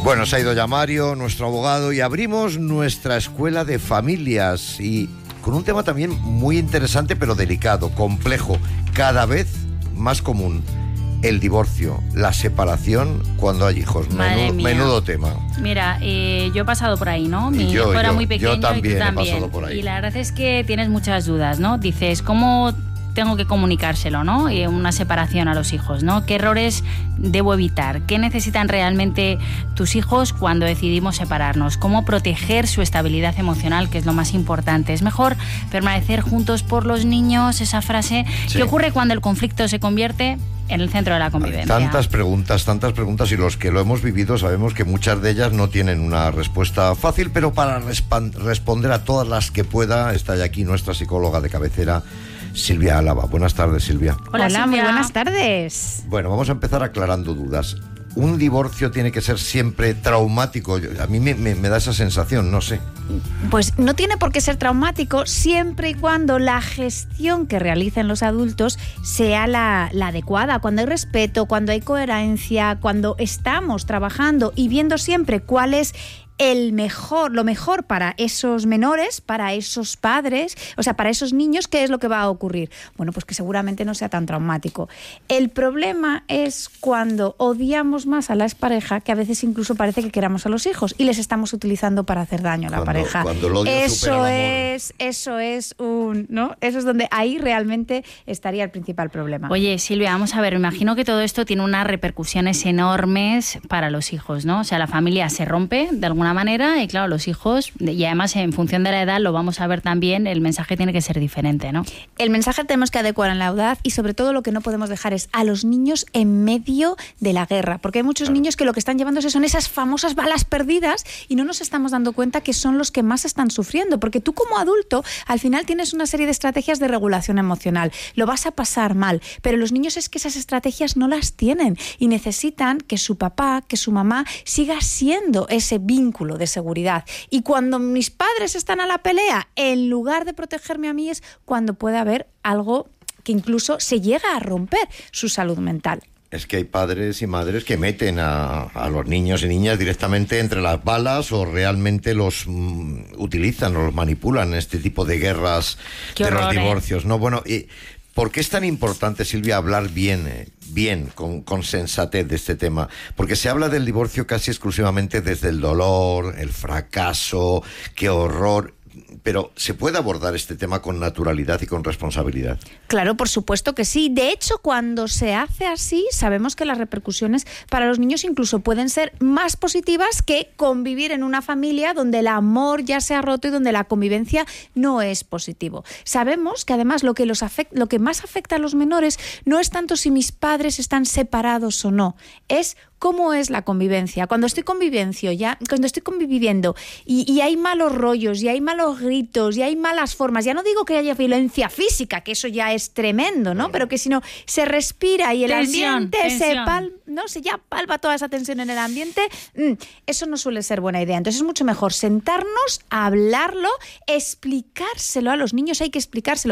Bueno, se ha ido ya Mario, nuestro abogado, y abrimos nuestra escuela de familias y con un tema también muy interesante pero delicado, complejo, cada vez más común. El divorcio, la separación cuando hay hijos. Menudo tema. Mira, yo he pasado por ahí, ¿no? Mi hijo era muy pequeño. Yo también y tú he también. pasado por ahí. Y la verdad es que tienes muchas dudas, ¿no? Dices, ¿cómo tengo que comunicárselo, ¿no? Una separación a los hijos, ¿no? ¿Qué errores debo evitar? ¿Qué necesitan realmente tus hijos cuando decidimos separarnos? ¿Cómo proteger su estabilidad emocional, que es lo más importante? ¿Es mejor permanecer juntos por los niños? Esa frase. Sí. ¿Qué ocurre cuando el conflicto se convierte en el centro de la convivencia? Tantas preguntas, y los que lo hemos vivido sabemos que muchas de ellas no tienen una respuesta fácil, pero para responder a todas las que pueda, está ya aquí nuestra psicóloga de cabecera, Silvia Álava. Buenas tardes, Silvia. Hola, Silvia. muy buenas tardes. Bueno, vamos a empezar aclarando dudas. ¿Un divorcio tiene que ser siempre traumático? A mí me da esa sensación, no sé. Pues no tiene por qué ser traumático siempre y cuando la gestión que realicen los adultos sea la adecuada, cuando hay respeto, cuando hay coherencia, cuando estamos trabajando y viendo siempre cuál es lo mejor para esos menores, para esos padres, o sea, para esos niños. ¿Qué es lo que va a ocurrir? Bueno, pues que seguramente no sea tan traumático. El problema es cuando odiamos más a la expareja, que a veces incluso parece que queramos a los hijos y les estamos utilizando para hacer daño a la pareja. Cuando el odio supera el amor. Eso es donde ahí realmente estaría el principal problema. Oye, Silvia, vamos a ver, me imagino que todo esto tiene unas repercusiones enormes para los hijos, ¿no? O sea, la familia se rompe de alguna manera y claro, los hijos, y además en función de la edad, lo vamos a ver también, el mensaje tiene que ser diferente, ¿no? El mensaje tenemos que adecuar en la edad y sobre todo lo que no podemos dejar es a los niños en medio de la guerra, porque hay muchos niños que lo que están llevándose son esas famosas balas perdidas y no nos estamos dando cuenta que son los que más están sufriendo, porque tú como adulto al final tienes una serie de estrategias de regulación emocional, lo vas a pasar mal, pero los niños es que esas estrategias no las tienen y necesitan que su papá, que su mamá siga siendo ese vínculo de seguridad. Y cuando mis padres están a la pelea, en lugar de protegerme a mí, es cuando puede haber algo que incluso se llega a romper su salud mental. Es que hay padres y madres que meten a los niños y niñas directamente entre las balas o realmente los utilizan o los manipulan en este tipo de guerras. Qué de horror, los divorcios, ¿no? Bueno, ¿por qué es tan importante, Silvia, hablar bien, con sensatez de este tema? Porque se habla del divorcio casi exclusivamente desde el dolor, el fracaso, qué horror. Pero ¿se puede abordar este tema con naturalidad y con responsabilidad? Claro, por supuesto que sí. De hecho, cuando se hace así, sabemos que las repercusiones para los niños incluso pueden ser más positivas que convivir en una familia donde el amor ya se ha roto y donde la convivencia no es positivo. Sabemos que además lo que más afecta a los menores no es tanto si mis padres están separados o no, es cómo es la convivencia. Cuando estoy conviviendo y hay malos rollos, y hay malos gritos, y hay malas formas, ya no digo que haya violencia física, que eso ya es tremendo, ¿no? Pero que si no se respira y el ambiente se palpa toda esa tensión en el ambiente, eso no suele ser buena idea. Entonces es mucho mejor sentarnos, hablarlo, explicárselo a los niños, hay que explicárselo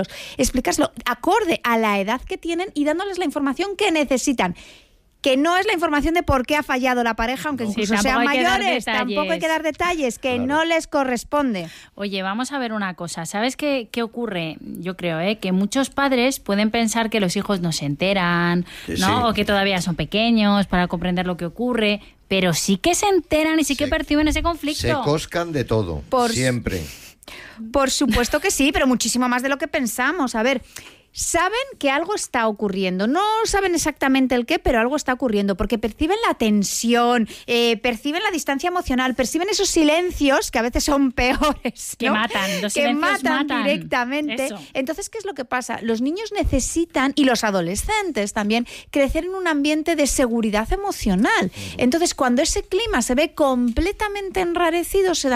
acorde a la edad que tienen y dándoles la información que necesitan. Que no es la información de por qué ha fallado la pareja, aunque incluso sean mayores, tampoco hay que dar detalles, que claro, no les corresponde. Oye, vamos a ver una cosa. ¿Sabes qué ocurre? Yo creo que muchos padres pueden pensar que los hijos no se enteran, ¿no? Sí. O que todavía son pequeños para comprender lo que ocurre, pero sí que se enteran y sí que perciben ese conflicto. Se coscan de todo, siempre. Por supuesto que sí, pero muchísimo más de lo que pensamos. A ver, saben que algo está ocurriendo, no saben exactamente el qué, pero algo está ocurriendo, porque perciben la tensión, perciben la distancia emocional, perciben esos silencios que a veces son peores, ¿no? Que matan, los silencios matan directamente. Eso. Entonces, ¿qué es lo que pasa? Los niños necesitan, y los adolescentes también, crecer en un ambiente de seguridad emocional. Entonces, cuando ese clima se ve completamente enrarecido, se da